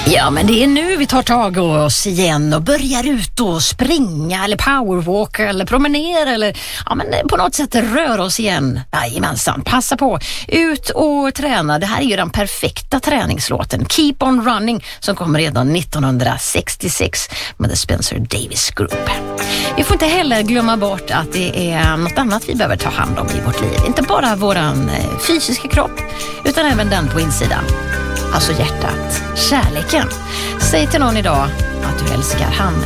Ja, men det är nu vi tar tag i oss igen och börjar ut och springa eller powerwalka eller promenera eller på något sätt röra oss igen. Jajamensan, passa på. Ut och träna. Det här är ju den perfekta träningslåten. Keep on running som kom redan 1966 med The Spencer Davis Group. Vi får inte heller glömma bort att det är något annat vi behöver ta hand om i vårt liv. Inte bara våran fysiska kropp utan även den på insidan. Alltså hjärtat, kärleken. Säg till någon idag att du älskar han